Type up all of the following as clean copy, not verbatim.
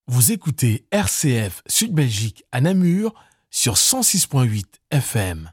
Vous écoutez RCF Sud Belgique à Namur sur 106.8 FM.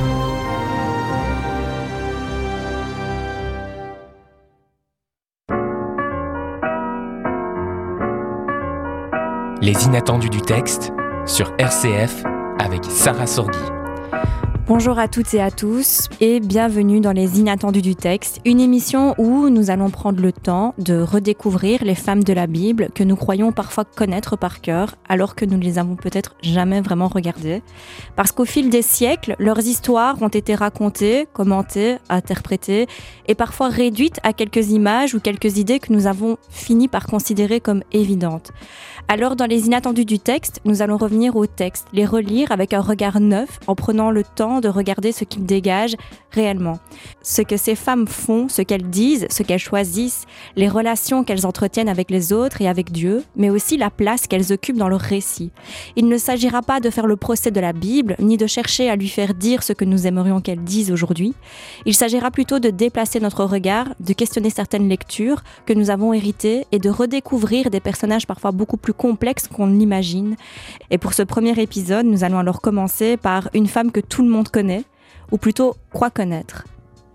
Les inattendus du texte sur RCF avec Sarah Sorghi. Bonjour à toutes et à tous et bienvenue dans les inattendus du texte, une émission où nous allons prendre le temps de redécouvrir les femmes de la Bible que nous croyons parfois connaître par cœur alors que nous ne les avons peut-être jamais vraiment regardées. Parce qu'au fil des siècles, leurs histoires ont été racontées, commentées, interprétées et parfois réduites à quelques images ou quelques idées que nous avons fini par considérer comme évidentes. Alors dans les inattendus du texte, nous allons revenir au texte, les relire avec un regard neuf en prenant le temps de regarder ce qu'il dégage réellement. Ce que ces femmes font, ce qu'elles disent, ce qu'elles choisissent, les relations qu'elles entretiennent avec les autres et avec Dieu, mais aussi la place qu'elles occupent dans leur récit. Il ne s'agira pas de faire le procès de la Bible, ni de chercher à lui faire dire ce que nous aimerions qu'elle dise aujourd'hui. Il s'agira plutôt de déplacer notre regard, de questionner certaines lectures que nous avons héritées et de redécouvrir des personnages parfois beaucoup plus complexes qu'on l'imagine. Et pour ce premier épisode, nous allons alors commencer par une femme que tout le monde connaît, ou plutôt croit connaître.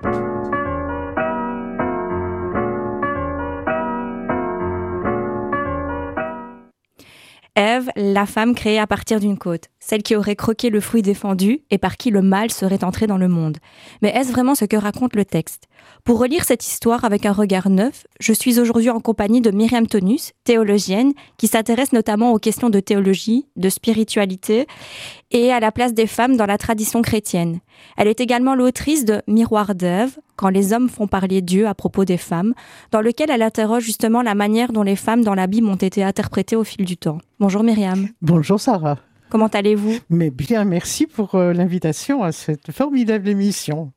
Ève, la femme créée à partir d'une côte, celle qui aurait croqué le fruit défendu et par qui le mal serait entré dans le monde. Mais est-ce vraiment ce que raconte le texte ? Pour relire cette histoire avec un regard neuf, je suis aujourd'hui en compagnie de Myriam Tonus, théologienne, qui s'intéresse notamment aux questions de théologie, de spiritualité et à la place des femmes dans la tradition chrétienne. Elle est également l'autrice de Miroir d'Ève, quand les hommes font parler Dieu à propos des femmes, dans lequel elle interroge justement la manière dont les femmes dans la Bible ont été interprétées au fil du temps. Bonjour Myriam. Bonjour Sarah. Comment allez-vous ? Mais bien, merci pour l'invitation à cette formidable émission.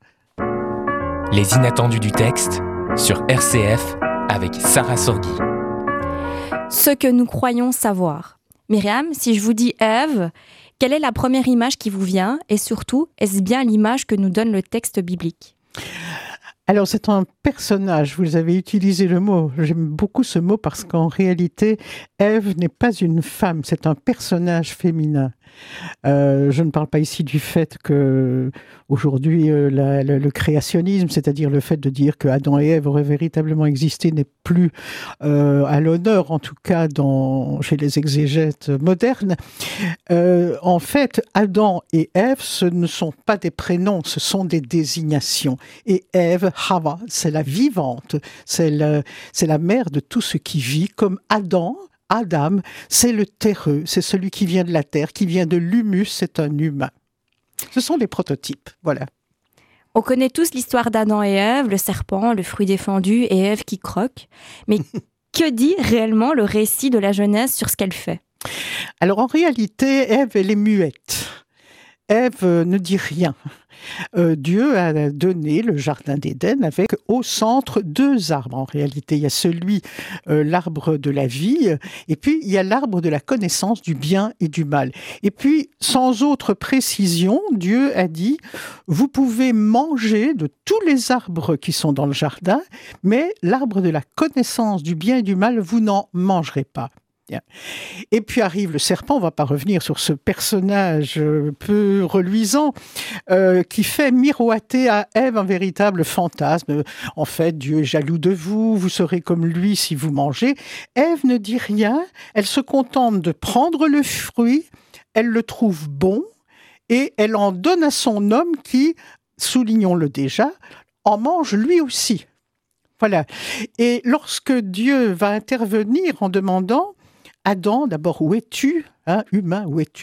Les inattendus du texte sur RCF avec Sarah Sorghi. Ce que nous croyons savoir. Myriam, si je vous dis Ève, quelle est la première image qui vous vient ? Et surtout, est-ce bien l'image que nous donne le texte biblique ? Alors, c'est un personnage, vous avez utilisé le mot, j'aime beaucoup ce mot parce qu'en réalité, Ève n'est pas une femme, c'est un personnage féminin. Je ne parle pas ici du fait que aujourd'hui le créationnisme, c'est-à-dire le fait de dire que Adam et Ève auraient véritablement existé, n'est plus à l'honneur, en tout cas chez les exégètes modernes. En fait, Adam et Ève, ce ne sont pas des prénoms, ce sont des désignations. Et Ève, Hava, c'est la vivante, c'est la mère de tout ce qui vit, comme Adam, c'est le terreux, c'est celui qui vient de la terre, qui vient de l'humus, c'est un humain. Ce sont les prototypes, voilà. On connaît tous l'histoire d'Adam et Ève, le serpent, le fruit défendu et Ève qui croque. Mais que dit réellement le récit de la Genèse sur ce qu'elle fait ? Alors en réalité, Ève, elle est muette. Ève ne dit rien. Dieu a donné le jardin d'Éden avec au centre deux arbres. En réalité, il y a l'arbre de la vie, et puis il y a l'arbre de la connaissance du bien et du mal. Et puis, sans autre précision, Dieu a dit, vous pouvez manger de tous les arbres qui sont dans le jardin, mais l'arbre de la connaissance du bien et du mal, vous n'en mangerez pas. Et puis arrive le serpent, on ne va pas revenir sur ce personnage peu reluisant, qui fait miroiter à Ève un véritable fantasme. En fait, Dieu est jaloux de vous, vous serez comme lui si vous mangez. Ève ne dit rien, elle se contente de prendre le fruit, elle le trouve bon, et elle en donne à son homme qui, soulignons-le déjà, en mange lui aussi. Voilà. Et lorsque Dieu va intervenir en demandant Adam, d'abord, où es-tu ? Humain, où es-tu ?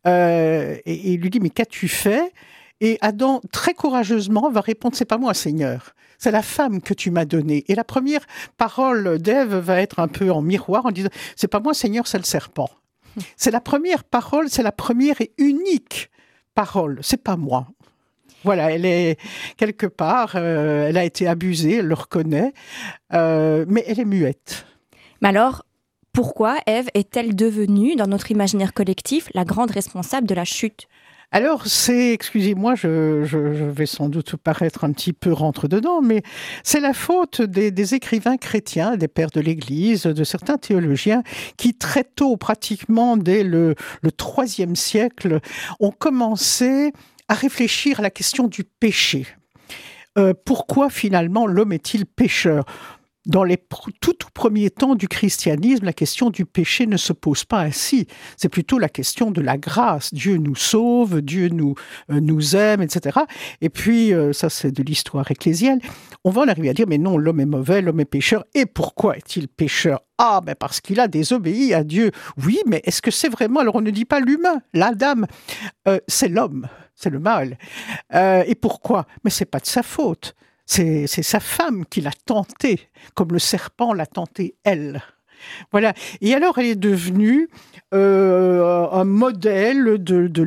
Et il lui dit, mais qu'as-tu fait ? Et Adam, très courageusement, va répondre, c'est pas moi, Seigneur. C'est la femme que tu m'as donnée. Et la première parole d'Ève va être un peu en miroir, en disant, c'est pas moi, Seigneur, c'est le serpent. C'est la première parole, c'est la première et unique parole. C'est pas moi. Voilà, elle est quelque part, elle a été abusée, elle le reconnaît, mais elle est muette. Mais alors, pourquoi Ève est-elle devenue, dans notre imaginaire collectif, la grande responsable de la chute ? Alors, excusez-moi, je vais sans doute paraître un petit peu rentre-dedans, mais c'est la faute des écrivains chrétiens, des pères de l'Église, de certains théologiens, qui très tôt, pratiquement dès le IIIe siècle, ont commencé à réfléchir à la question du péché. Pourquoi finalement l'homme est-il pécheur ? Dans les tout premiers temps du christianisme, la question du péché ne se pose pas ainsi. C'est plutôt la question de la grâce. Dieu nous sauve, Dieu nous aime, etc. Et puis, ça c'est de l'histoire ecclésiale, on va en arriver à dire, mais non, l'homme est mauvais, l'homme est pécheur. Et pourquoi est-il pécheur ? Ah, ben parce qu'il a désobéi à Dieu. Oui, mais est-ce que c'est vraiment... Alors on ne dit pas l'humain, l'Adam, c'est l'homme, c'est le mâle. Et pourquoi ? Mais c'est pas de sa faute. C'est sa femme qui l'a tenté, comme le serpent l'a tenté elle. Voilà. Et alors, elle est devenue un modèle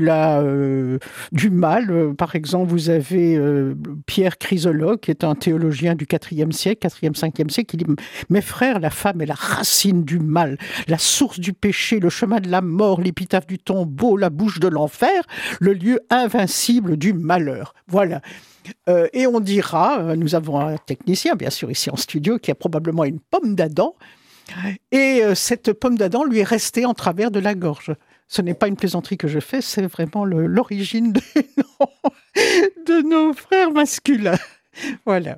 du mal. Par exemple, vous avez Pierre Chrysologue, qui est un théologien du IVe siècle, 5e siècle, qui dit « Mes frères, la femme est la racine du mal, la source du péché, le chemin de la mort, l'épitaphe du tombeau, la bouche de l'enfer, le lieu invincible du malheur. » Voilà. Et on dira, nous avons un technicien, bien sûr, ici en studio, qui a probablement une pomme d'Adam, et cette pomme d'Adam lui est restée en travers de la gorge. Ce n'est pas une plaisanterie que je fais, c'est vraiment l'origine de nos frères masculins. Voilà.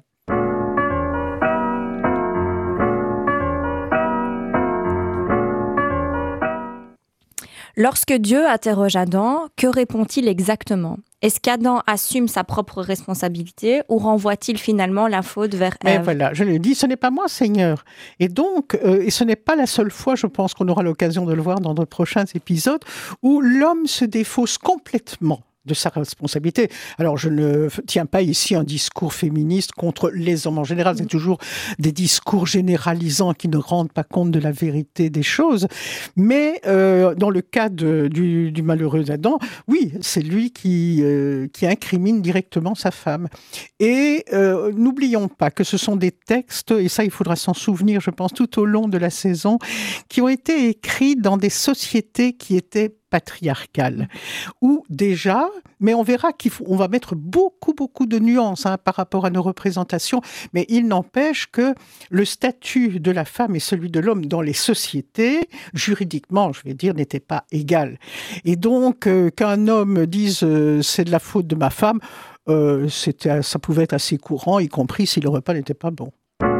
Lorsque Dieu interroge Adam, que répond-il exactement ? Est-ce qu'Adam assume sa propre responsabilité ou renvoie-t-il finalement la faute vers Ève ? Mais voilà, je l'ai dit, ce n'est pas moi, Seigneur. Et donc, et ce n'est pas la seule fois, je pense qu'on aura l'occasion de le voir dans de prochains épisodes, où l'homme se défausse complètement de sa responsabilité. Alors, je ne tiens pas ici un discours féministe contre les hommes en général. C'est toujours des discours généralisants qui ne rendent pas compte de la vérité des choses. Mais dans le cas du malheureux Adam, oui, c'est lui qui incrimine directement sa femme. Et n'oublions pas que ce sont des textes, et ça, il faudra s'en souvenir, je pense, tout au long de la saison, qui ont été écrits dans des sociétés qui étaient patriarcale, où déjà, mais on verra qu'on va mettre beaucoup de nuances par rapport à nos représentations, mais il n'empêche que le statut de la femme et celui de l'homme dans les sociétés, juridiquement, je vais dire, n'était pas égal. Et donc, qu'un homme dise c'est de la faute de ma femme, ça pouvait être assez courant, y compris si le repas n'était pas bon.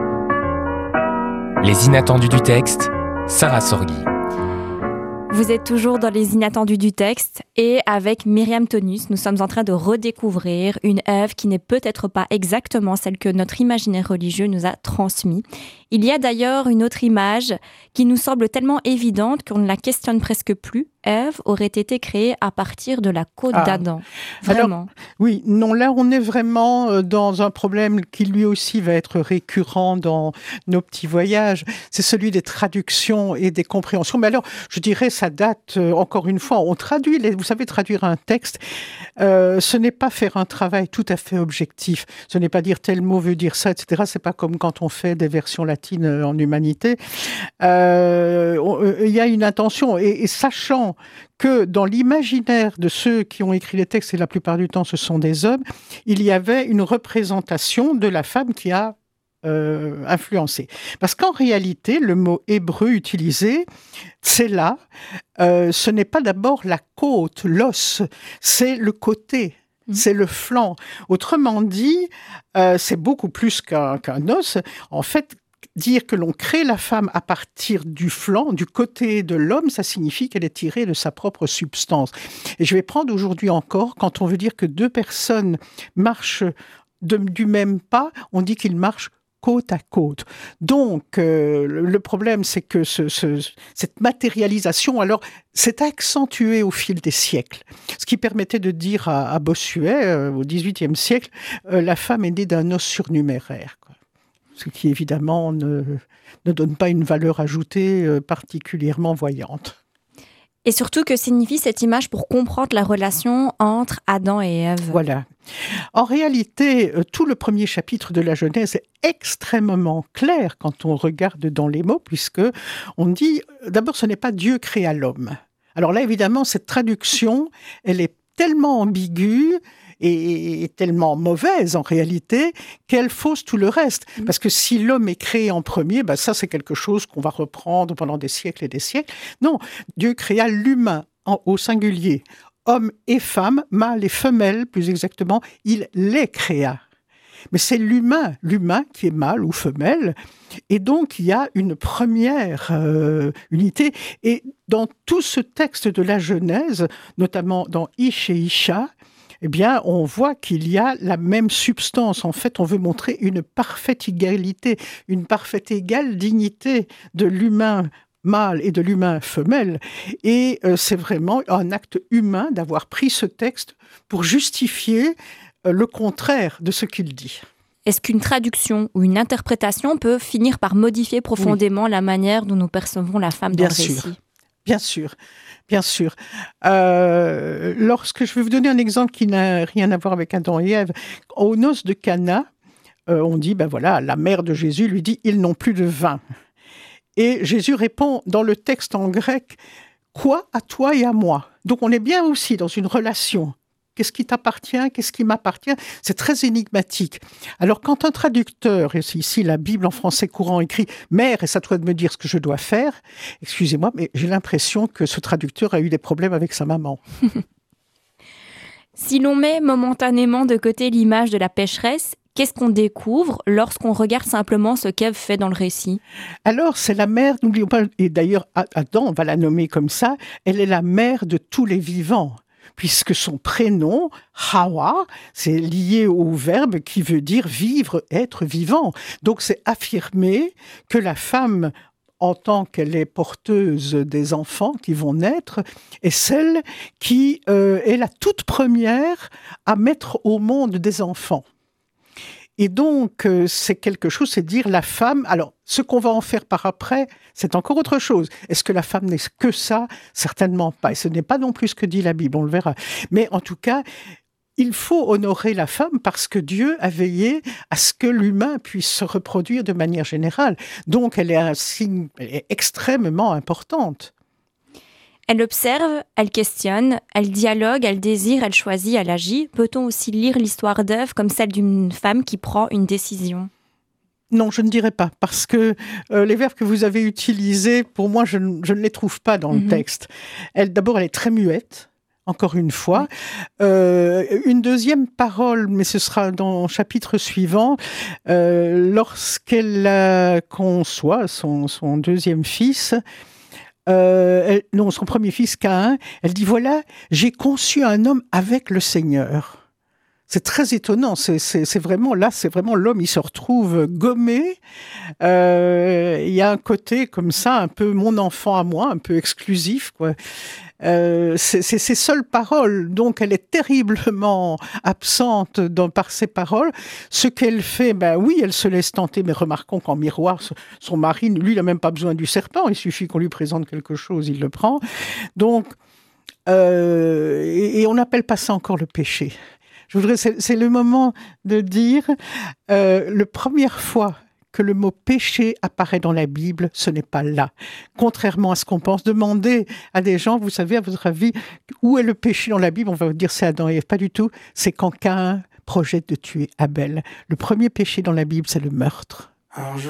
Les inattendus du texte, Sarah Sorghi. Vous êtes toujours dans les inattendus du texte et avec Myriam Tonus, nous sommes en train de redécouvrir une Ève qui n'est peut-être pas exactement celle que notre imaginaire religieux nous a transmis. Il y a d'ailleurs une autre image qui nous semble tellement évidente qu'on ne la questionne presque plus. Ève aurait été créée à partir de la côte d'Adam. Vraiment. Alors, oui, non, là on est vraiment dans un problème qui lui aussi va être récurrent dans nos petits voyages. C'est celui des traductions et des compréhensions. Mais alors, je dirais, ça date, encore une fois, on traduit, vous savez, traduire un texte, ce n'est pas faire un travail tout à fait objectif. Ce n'est pas dire tel mot veut dire ça, etc. C'est pas comme quand on fait des versions latines en humanité. Il y a une intention, et sachant que dans l'imaginaire de ceux qui ont écrit les textes, et la plupart du temps ce sont des hommes, il y avait une représentation de la femme qui a influencé. Parce qu'en réalité, le mot hébreu utilisé, c'est là, ce n'est pas d'abord la côte, l'os, c'est le côté. C'est le flanc. Autrement dit, c'est beaucoup plus qu'un os. En fait, dire que l'on crée la femme à partir du flanc, du côté de l'homme, ça signifie qu'elle est tirée de sa propre substance. Et je vais prendre aujourd'hui encore, quand on veut dire que deux personnes marchent du même pas, on dit qu'ils marchent côte à côte. Donc, le problème, c'est que cette matérialisation, alors, s'est accentuée au fil des siècles. Ce qui permettait de dire à Bossuet, au XVIIIe siècle, la femme est née d'un os surnuméraire, quoi. Ce qui, évidemment, ne donne pas une valeur ajoutée particulièrement voyante. Et surtout, que signifie cette image pour comprendre la relation entre Adam et Ève ? Voilà. En réalité, tout le premier chapitre de la Genèse est extrêmement clair quand on regarde dans les mots, puisque on dit, d'abord, ce n'est pas Dieu créa l'homme. Alors là, évidemment, cette traduction, elle est tellement ambiguë et tellement mauvaise en réalité qu'elle fausse tout le reste. Parce que si l'homme est créé en premier, ça c'est quelque chose qu'on va reprendre pendant des siècles et des siècles. Non, Dieu créa l'humain au singulier. Homme et femme, mâle et femelle plus exactement, il les créa. Mais c'est l'humain qui est mâle ou femelle. Et donc, il y a une première unité. Et dans tout ce texte de la Genèse, notamment dans Ish et Isha, eh bien, on voit qu'il y a la même substance. En fait, on veut montrer une parfaite égalité, une parfaite égale dignité de l'humain mâle et de l'humain femelle. Et c'est vraiment un acte humain d'avoir pris ce texte pour justifier le contraire de ce qu'il dit. Est-ce qu'une traduction ou une interprétation peut finir par modifier profondément la manière dont nous percevons la femme dans le récit ? Bien sûr. Lorsque je vais vous donner un exemple qui n'a rien à voir avec Adam et Ève, aux noces de Cana, on dit, la mère de Jésus lui dit, ils n'ont plus de vin. Et Jésus répond dans le texte en grec, quoi à toi et à moi ? Donc on est bien aussi dans une relation. Qu'est-ce qui t'appartient ? Qu'est-ce qui m'appartient ? C'est très énigmatique. Alors, quand un traducteur, et ici la Bible en français courant écrit « Mère, est-ce à toi de me dire ce que je dois faire ?» Excusez-moi, mais j'ai l'impression que ce traducteur a eu des problèmes avec sa maman. Si l'on met momentanément de côté l'image de la pécheresse, qu'est-ce qu'on découvre lorsqu'on regarde simplement ce qu'Ève fait dans le récit ? Alors, c'est la mère, n'oublions pas, et d'ailleurs, Adam, on va la nommer comme ça, elle est la mère de tous les vivants. Puisque son prénom, Hawa, c'est lié au verbe qui veut dire vivre, être vivant. Donc c'est affirmer que la femme, en tant qu'elle est porteuse des enfants qui vont naître, est celle qui est la toute première à mettre au monde des enfants. Et donc, c'est quelque chose, c'est dire la femme... Alors, ce qu'on va en faire par après, c'est encore autre chose. Est-ce que la femme n'est que ça ? Certainement pas. Et ce n'est pas non plus ce que dit la Bible, on le verra. Mais en tout cas, il faut honorer la femme parce que Dieu a veillé à ce que l'humain puisse se reproduire de manière générale. Donc, elle est extrêmement importante. Elle observe, elle questionne, elle dialogue, elle désire, elle choisit, elle agit. Peut-on aussi lire l'histoire d'Ève comme celle d'une femme qui prend une décision ? Non, je ne dirais pas, parce que les verbes que vous avez utilisés, pour moi, je ne les trouve pas dans le texte. D'abord, elle est très muette, encore une fois. Une deuxième parole, mais ce sera dans le chapitre suivant, lorsqu'elle conçoit son deuxième fils... son premier fils Caïn, elle dit voilà, j'ai conçu un homme avec le Seigneur. C'est très étonnant, c'est vraiment l'homme, il se retrouve gommé. Il y a un côté comme ça, un peu mon enfant à moi, un peu exclusif, quoi. C'est ses seules paroles, donc elle est terriblement absente par ses paroles. Ce qu'elle fait, oui, elle se laisse tenter, mais remarquons qu'en miroir, son mari, lui, il n'a même pas besoin du serpent, il suffit qu'on lui présente quelque chose, il le prend. Donc, et on n'appelle pas ça encore le péché. C'est le moment de dire, la première fois que le mot péché apparaît dans la Bible, ce n'est pas là. Contrairement à ce qu'on pense, demandez à des gens, vous savez, à votre avis, où est le péché dans la Bible ? On va vous dire c'est Adam et Ève. Pas du tout. C'est quand Caïn projette de tuer Abel. Le premier péché dans la Bible, c'est le meurtre. Alors,